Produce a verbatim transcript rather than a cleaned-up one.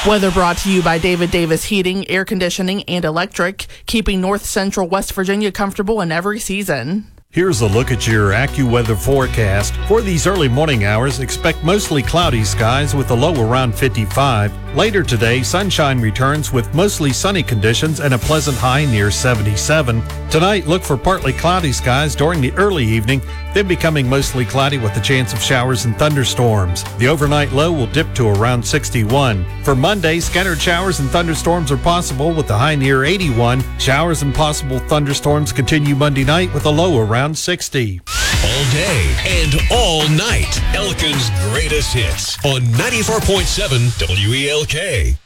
Weather brought to you by David Davis Heating, Air Conditioning, and Electric, keeping North Central West Virginia comfortable in every season. Here's a look at your AccuWeather forecast. For these early morning hours, expect mostly cloudy skies with a low around fifty-five. Later today, sunshine returns with mostly sunny conditions and a pleasant high near seventy-seven. Tonight, look for partly cloudy skies during the early evening, then becoming mostly cloudy with a chance of showers and thunderstorms. The overnight low will dip to around sixty-one. For Monday, scattered showers and thunderstorms are possible with a high near eighty-one. Showers and possible thunderstorms continue Monday night with a low around sixty. All day and all night, Elkin's greatest hits on ninety-four point seven W E L K.